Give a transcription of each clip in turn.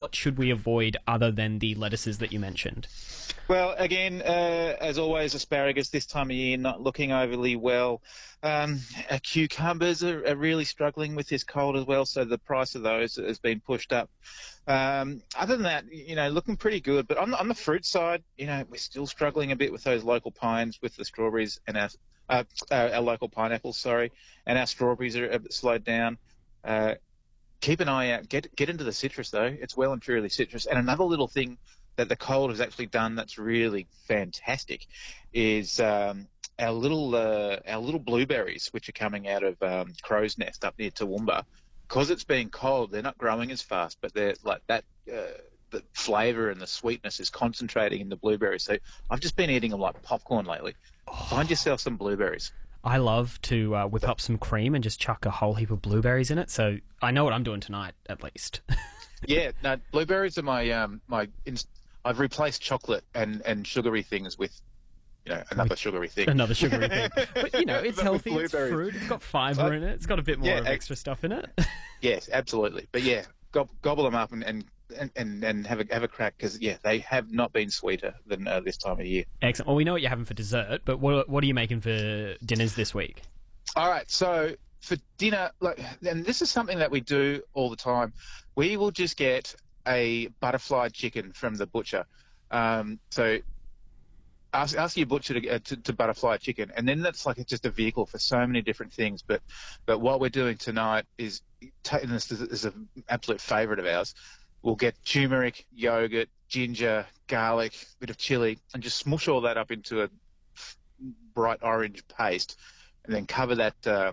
what should we avoid other than the lettuces that you mentioned? Well, again, as always, asparagus this time of year not looking overly well. Cucumbers are really struggling with this cold as well, so the price of those has been pushed up. Other than that, looking pretty good. But on the fruit side, we're still struggling a bit with those local pines, with the strawberries and our local pineapples, sorry, and our strawberries are a bit slowed down. Keep an eye out. Get into the citrus, though. It's well and truly citrus. And another little thing that the cold has actually done that's really fantastic is our little blueberries, which are coming out of Crow's Nest up near Toowoomba. Because it's been cold, they're not growing as fast, but they're like that. The flavour and the sweetness is concentrating in the blueberries. So I've just been eating them like popcorn lately. Find yourself some blueberries. I love to whip up some cream and just chuck a whole heap of blueberries in it. So I know what I'm doing tonight, at least. Yeah, no, blueberries are I've replaced chocolate and sugary things with, another sugary thing. Another sugary thing. But, it's healthy, it's fruit, it's got fibre in it, it's got a bit more of extra stuff in it. Yes, absolutely. But yeah, gobble them up and have a crack because, they have not been sweeter than this time of year. Excellent. Well, we know what you're having for dessert, but what are you making for dinners this week? All right, so for dinner, and this is something that we do all the time, we will just get a butterfly chicken from the butcher. So ask your butcher to butterfly chicken, and then that's like just a vehicle for so many different things. But what we're doing tonight is taking this as an absolute favourite of ours. We'll get turmeric, yogurt, ginger, garlic, bit of chili, and just smush all that up into a bright orange paste, and then cover that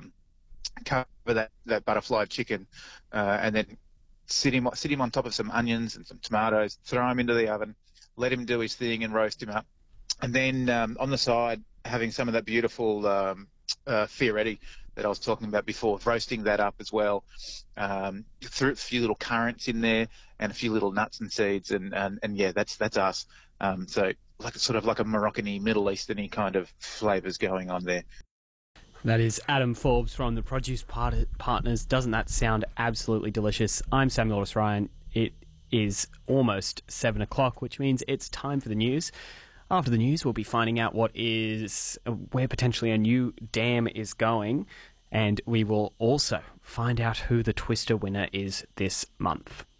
butterfly chicken, and then sit him on top of some onions and some tomatoes, throw him into the oven, let him do his thing and roast him up. And then on the side, having some of that beautiful Fioretti that I was talking about before, roasting that up as well. Threw a few little currants in there and a few little nuts and seeds, and yeah, that's us. So sort of like a Moroccan-y, Middle Eastern-y kind of flavours going on there. That is Adam Forbes from the Produce Partners. Doesn't that sound absolutely delicious? I'm Samuel Otis Ryan. It is almost 7 o'clock, which means it's time for the news. After the news, we'll be finding out where potentially a new dam is going, and we will also find out who the Twister winner is this month.